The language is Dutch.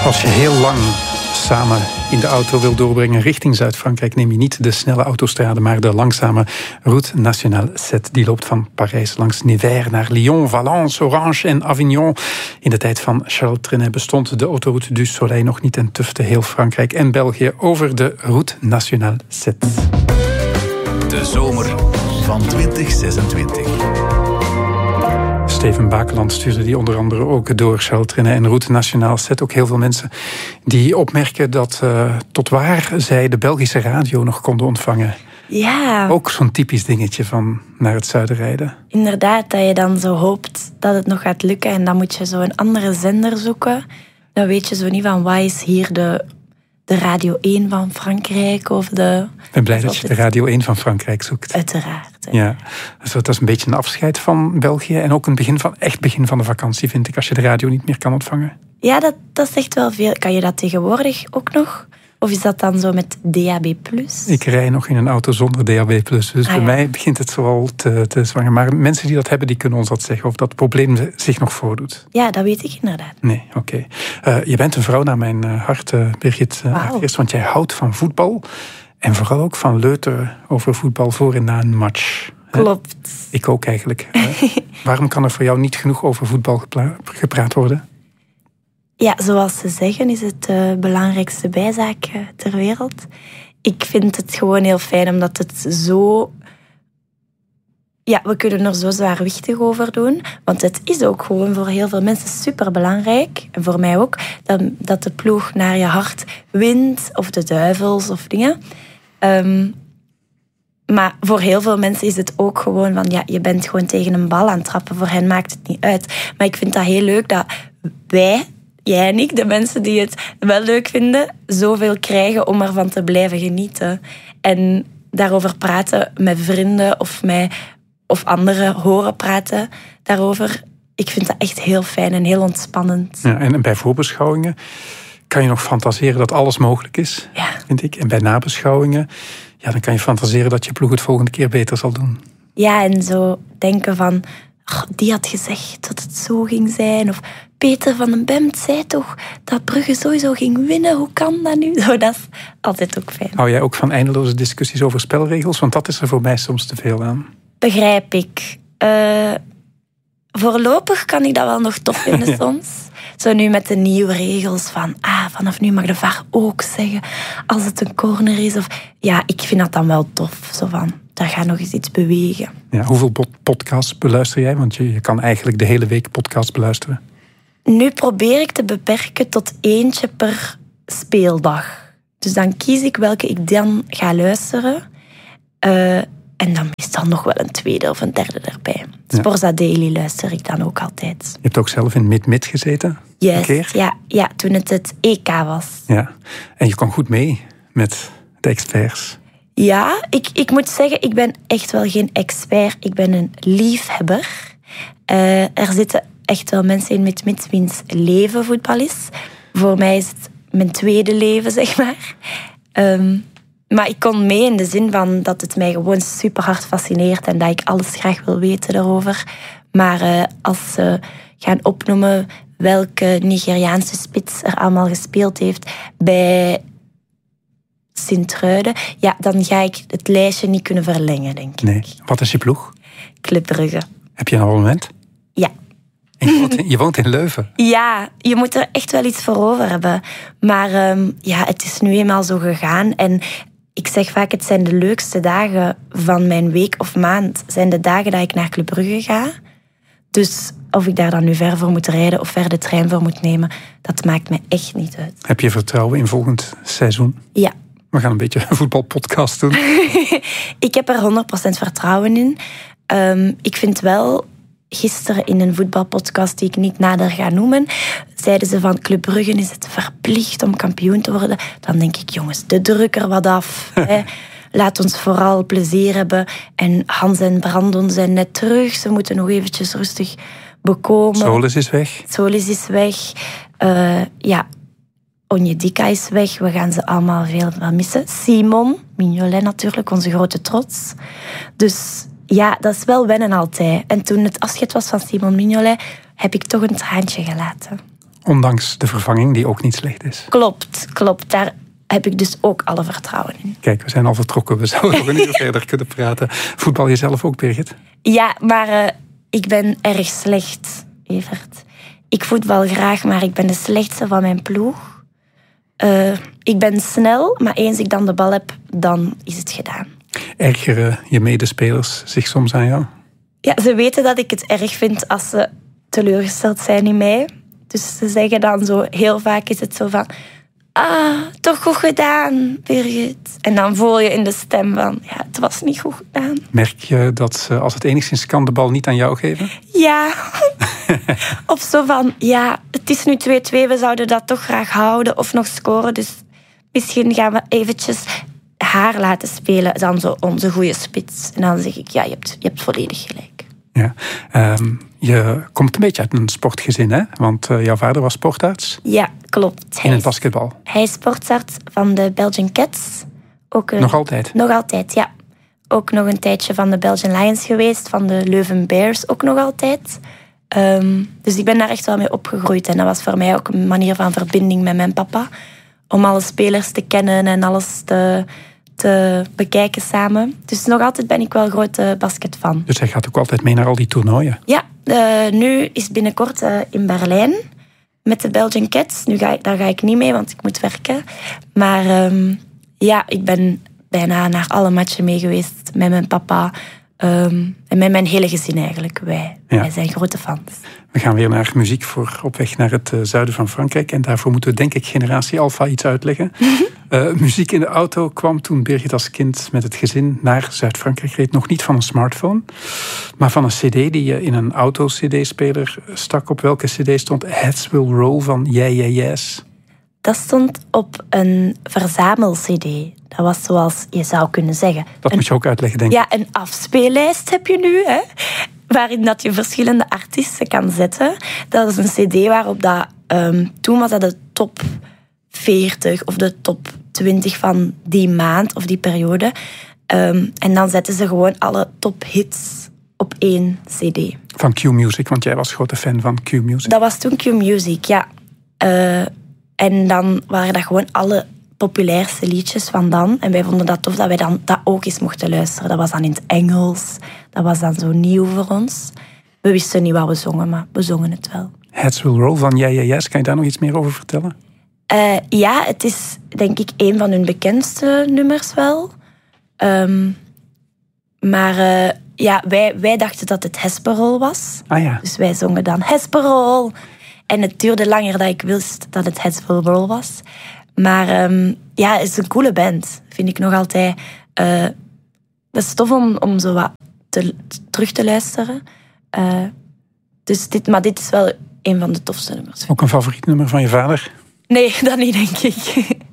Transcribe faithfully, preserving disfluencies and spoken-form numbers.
Als je heel lang samen in de auto wil doorbrengen richting Zuid-Frankrijk, neem je niet de snelle autostrade, maar de langzame Route Nationale zes. Die loopt van Parijs langs Nevers naar Lyon, Valence, Orange en Avignon. In de tijd van Charles Trenet bestond de autoroute du Soleil nog niet en tufte heel Frankrijk en België over de Route Nationale zes. De zomer van twintig zesentwintig. Steven Bakeland stuurde die onder andere ook door Charles Trenet en Route Nationale zes. Ook heel veel mensen die opmerken dat uh, tot waar zij de Belgische radio nog konden ontvangen. Ja. Ook zo'n typisch dingetje van naar het zuiden rijden. Inderdaad, dat je dan zo hoopt dat het nog gaat lukken en dan moet je zo een andere zender zoeken. Dan weet je zo niet van wat is hier de, de Radio één van Frankrijk of de... Ik ben blij dat, dat je de Radio één van Frankrijk zoekt. Uiteraard. Ja, dus dat is een beetje een afscheid van België en ook een begin van, echt begin van de vakantie, vind ik, als je de radio niet meer kan ontvangen. Ja, dat, dat zegt wel veel. Kan je dat tegenwoordig ook nog? Of is dat dan zo met D A B plus? Ik rij nog in een auto zonder D A B plus, dus ah, bij ja. mij begint het zoal te, te zwangen. Maar mensen die dat hebben, die kunnen ons dat zeggen, of dat probleem zich nog voordoet. Ja, dat weet ik inderdaad. Nee, oké. Okay. Uh, je bent een vrouw naar mijn hart, uh, Birgit uh, wow. Eerst, want jij houdt van voetbal en vooral ook van leuteren over voetbal voor en na een match. Klopt. Ik ook eigenlijk. Waarom kan er voor jou niet genoeg over voetbal gepla- gepraat worden? Ja, zoals ze zeggen, is het de belangrijkste bijzaak ter wereld. Ik vind het gewoon heel fijn, omdat het zo... Ja, we kunnen er zo zwaarwichtig over doen. Want het is ook gewoon voor heel veel mensen superbelangrijk. En voor mij ook. Dat, dat de ploeg naar je hart wint. Of de duivels of dingen. Um, Maar voor heel veel mensen is het ook gewoon van... ja, je bent gewoon tegen een bal aan het trappen. Voor hen maakt het niet uit. Maar ik vind dat heel leuk dat wij, jij en ik, de mensen die het wel leuk vinden, zoveel krijgen om ervan te blijven genieten. En daarover praten met vrienden of, met, of anderen horen praten daarover. Ik vind dat echt heel fijn en heel ontspannend. Ja, en bij voorbeschouwingen kan je nog fantaseren dat alles mogelijk is, ja. vind ik. En bij nabeschouwingen... ja, dan kan je fantaseren dat je ploeg het volgende keer beter zal doen. Ja, en zo denken van... Oh, die had gezegd dat het zo ging zijn. Of Peter van den Bemt zei toch dat Brugge sowieso ging winnen. Hoe kan dat nu? Zo, dat is altijd ook fijn. Hou jij ook van eindeloze discussies over spelregels? Want dat is er voor mij soms te veel aan. Begrijp ik. Uh, voorlopig kan ik dat wel nog tof vinden ja. soms. Zo nu met de nieuwe regels van... ah, vanaf nu mag de V A R ook zeggen als het een corner is. Of, ja, ik vind dat dan wel tof. Zo van, daar gaat nog eens iets bewegen. Ja, hoeveel podcasts beluister jij? Want je, je kan eigenlijk de hele week podcasts beluisteren. Nu probeer ik te beperken tot eentje per speeldag. Dus dan kies ik welke ik dan ga luisteren. Uh, en dan meestal nog wel een tweede of een derde erbij. Ja. Sporza Daily luister ik dan ook altijd. Je hebt ook zelf in Mid-Mid gezeten? Yes, een keer? Ja, ja, toen het het E K was. Ja, en je kon goed mee met de experts. Ja, ik, ik moet zeggen, ik ben echt wel geen expert. Ik ben een liefhebber. Uh, er zitten echt wel mensen in Mid-Mid wiens leven voetbal is. Voor mij is het mijn tweede leven, zeg maar. Um, Maar ik kon mee in de zin van dat het mij gewoon super hard fascineert en dat ik alles graag wil weten daarover. Maar uh, als ze gaan opnoemen welke Nigeriaanse spits er allemaal gespeeld heeft bij Sint-Truiden, ja, dan ga ik het lijstje niet kunnen verlengen, denk ik. Nee. Wat is je ploeg? Club Brugge. Heb je een abonnement? Ja. En je, woont in, je woont in Leuven? Ja, je moet er echt wel iets voor over hebben. Maar um, ja, het is nu eenmaal zo gegaan en... Ik zeg vaak, het zijn de leukste dagen van mijn week of maand. Zijn de dagen dat ik naar Club Brugge ga. Dus of ik daar dan nu ver voor moet rijden of ver de trein voor moet nemen, dat maakt me echt niet uit. Heb je vertrouwen in volgend seizoen? Ja. We gaan een beetje een voetbalpodcast doen. Ik heb er honderd procent vertrouwen in. Um, ik vind wel... Gisteren in een voetbalpodcast die ik niet nader ga noemen, zeiden ze van Club Brugge is het verplicht om kampioen te worden. Dan denk ik, jongens, de druk er wat af. Hè. Laat ons vooral plezier hebben. En Hans en Brandon zijn net terug. Ze moeten nog eventjes rustig bekomen. Solis is weg. Solis is weg. Uh, ja, Onyedika is weg. We gaan ze allemaal veel missen. Simon, Mignolet natuurlijk, onze grote trots. Dus... ja, dat is wel wennen altijd. En toen het afscheid was van Simon Mignolet, heb ik toch een traantje gelaten. Ondanks de vervanging, die ook niet slecht is. Klopt, klopt. Daar heb ik dus ook alle vertrouwen in. Kijk, we zijn al vertrokken. We zouden nog een uur verder kunnen praten. Voetbal je zelf ook, Birgit? Ja, maar uh, ik ben erg slecht, Evert. Ik voetbal graag, maar ik ben de slechtste van mijn ploeg. Uh, ik ben snel, maar eens ik dan de bal heb, dan is het gedaan. Ergeren je medespelers zich soms aan jou? Ja, ze weten dat ik het erg vind als ze teleurgesteld zijn in mij. Dus ze zeggen dan zo, heel vaak is het zo van... Ah, toch goed gedaan, Birgit. En dan voel je in de stem van, ja, het was niet goed gedaan. Merk je dat ze, als het enigszins kan, de bal niet aan jou geven? Ja. Of zo van, ja, het is nu twee-twee, we zouden dat toch graag houden of nog scoren. Dus misschien gaan we eventjes haar laten spelen, dan zo onze goede spits. En dan zeg ik, ja, je hebt, je hebt volledig gelijk. Ja, um, je komt een beetje uit een sportgezin, hè? Want uh, jouw vader was sportarts. Ja, klopt. In het basketbal. Hij is sportarts van de Belgian Cats. Ook een, nog altijd? Nog altijd, ja. Ook nog een tijdje van de Belgian Lions geweest, van de Leuven Bears ook nog altijd. Um, dus ik ben daar echt wel mee opgegroeid. En dat was voor mij ook een manier van verbinding met mijn papa. Om alle spelers te kennen en alles te... te bekijken samen. Dus nog altijd ben ik wel een grote basketfan. Dus hij gaat ook altijd mee naar al die toernooien? Ja, uh, nu is binnenkort uh, in Berlijn met de Belgian Cats. Nu ga ik, daar ga ik niet mee, want ik moet werken. Maar um, ja, ik ben bijna naar alle matchen mee geweest met mijn papa. Um, en met mijn hele gezin eigenlijk. Wij, ja. wij zijn grote fans. We gaan weer naar muziek voor op weg naar het uh, zuiden van Frankrijk. En daarvoor moeten we denk ik generatie Alpha iets uitleggen. uh, muziek in de auto kwam toen Birgit als kind met het gezin naar Zuid-Frankrijk reed. Nog niet van een smartphone, maar van een cd die je in een auto-cd-speler stak. Op welke cd stond Heads Will Roll van Yeah Yeah Yes? Dat stond op een verzamel-cd. Dat was zoals je zou kunnen zeggen. Dat een, moet je ook uitleggen, denk ik. Ja, een afspeellijst heb je nu, hè, waarin dat je verschillende artiesten kan zetten. Dat is een cd waarop dat... Um, toen was dat de top veertig of de top twintig van die maand of die periode. Um, en dan zetten ze gewoon alle tophits op één cd. Van Q-Music, want jij was grote fan van Q-Music. Dat was toen Q-Music, ja. Uh, en dan waren dat gewoon alle populairste liedjes van dan. En wij vonden dat tof dat wij dan dat ook eens mochten luisteren. Dat was dan in het Engels. Dat was dan zo nieuw voor ons. We wisten niet wat we zongen, maar we zongen het wel. Heads Will Roll van Yeah Yeah Yes. Kan je daar nog iets meer over vertellen? Uh, ja, het is denk ik een van hun bekendste nummers wel. Um, maar uh, ja, wij, wij dachten dat het Hesperol was. Ah ja. Dus wij zongen dan Hesperol. En het duurde langer dat ik wist dat het Heads Will Roll was. Maar um, ja, het is een coole band. Vind ik nog altijd. Uh, het is tof om, om zo wat te, terug te luisteren. Uh, dus dit, maar dit is wel een van de tofste nummers. Ook een favoriet nummer van je vader? Nee, dat niet, denk ik.